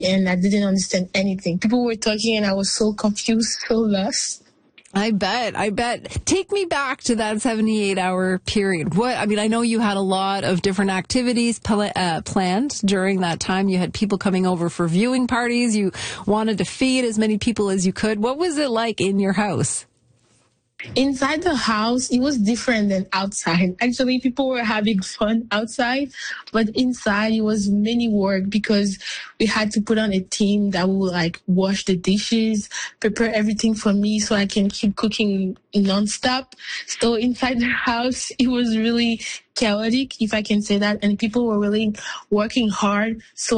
and I didn't understand anything. People were talking and I was so confused, so lost. I bet. Take me back to that 78-hour period. I know you had a lot of different activities planned during that time. You had people coming over for viewing parties. You wanted to feed as many people as you could. What was it like in your house? Inside the house, it was different than outside. Actually, people were having fun outside, but inside it was many work because we had to put on a team that will wash the dishes, prepare everything for me so I can keep cooking nonstop. So inside the house, it was really chaotic, if I can say that, and people were really working hard so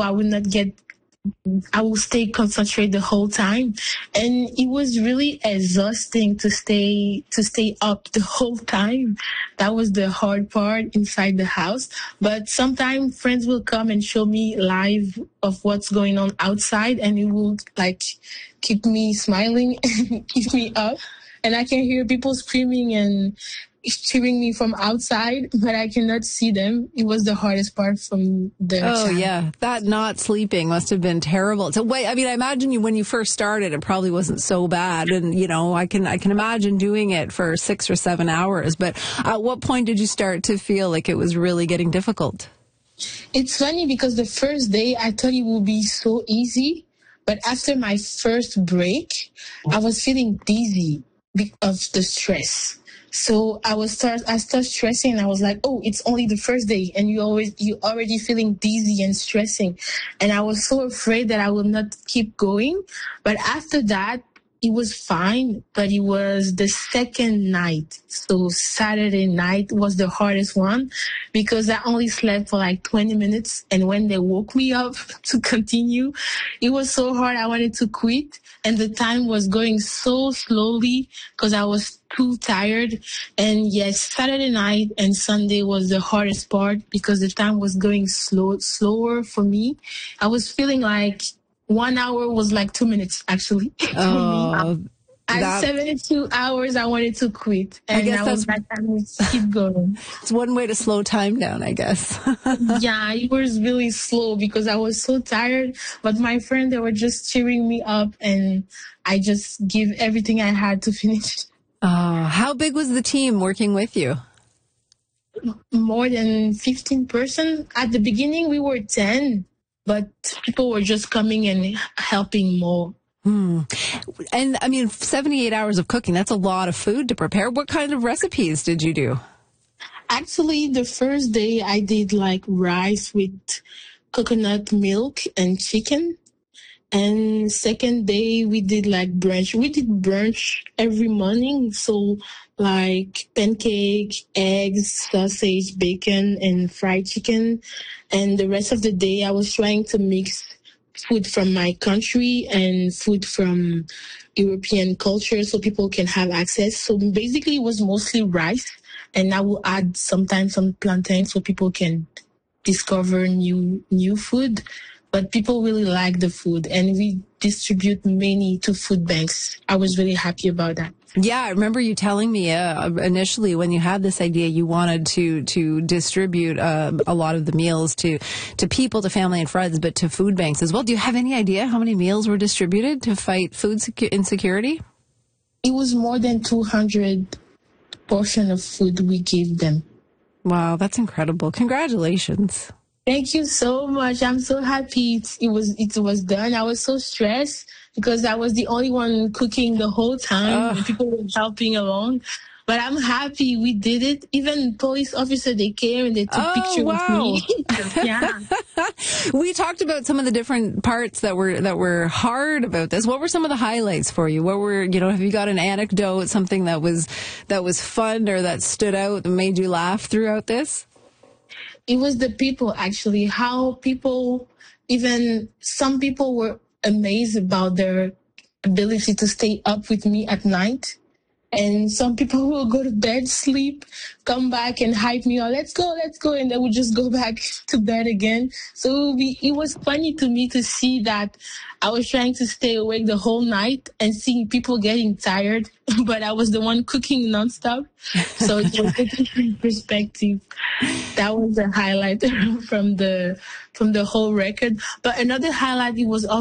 I will stay concentrated the whole time. And it was really exhausting to stay up the whole time. That was the hard part inside the house. But sometimes friends will come and show me live of what's going on outside, and it will keep me smiling and keep me up. And I can hear people screaming and cheering me from outside, but I cannot see them. It was the hardest part from the time. Yeah. That not sleeping must have been terrible. So I imagine when you first started, it probably wasn't so bad. And, I can imagine doing it for 6 or 7 hours. But at what point did you start to feel like it was really getting difficult? It's funny because the first day I thought it would be so easy. But after my first break, I was feeling dizzy because of the stress. So I started stressing, and I was like, oh, it's only the first day and you already feeling dizzy and stressing. And I was so afraid that I would not keep going. But after that, it was fine, but it was the second night. So Saturday night was the hardest one because I only slept for 20 minutes. And when they woke me up to continue, it was so hard. I wanted to quit. And the time was going so slowly because I was too tired. And yes, Saturday night and Sunday was the hardest part because the time was going slower for me. I was feeling like 1 hour was 2 minutes, actually. Oh, at 72 hours, I wanted to quit. And I was like, I need to keep going. It's one way to slow time down, I guess. Yeah, it was really slow because I was so tired. But my friends, they were just cheering me up, and I just give everything I had to finish. How big was the team working with you? More than 15 person. At the beginning, we were 10. But people were just coming and helping more. And 78 hours of cooking, that's a lot of food to prepare. What kind of recipes did you do? Actually, the first day I did rice with coconut milk and chicken. And second day we did brunch. We did brunch every morning. So pancake, eggs, sausage, bacon, and fried chicken. And the rest of the day I was trying to mix food from my country and food from European culture so people can have access. So basically it was mostly rice. And I will add sometimes some plantain so people can discover new food. But people really like the food, and we distribute many to food banks. I was really happy about that. Yeah, I remember you telling me initially when you had this idea, you wanted to distribute a lot of the meals to people, to family and friends, but to food banks as well. Do you have any idea how many meals were distributed to fight food insecurity? It was more than 200 portions of food we gave them. Wow, that's incredible. Congratulations. Thank you so much. I'm so happy it was done. I was so stressed because I was the only one cooking the whole time. People were helping along. But I'm happy we did it. Even police officers, they came and they took pictures with me. Yeah. We talked about some of the different parts that were hard about this. What were some of the highlights for you? What were, have you got an anecdote, something that was fun or that stood out and made you laugh throughout this? It was the people, actually, how even some people were amazed about their ability to stay up with me at night. And some people will go to bed, sleep, come back and hype me up. Let's go. And they would just go back to bed again. So it was funny to me to see that I was trying to stay awake the whole night and seeing people getting tired, but I was the one cooking nonstop. So it was a different perspective. That was the highlight from the whole record. But another highlight, it was also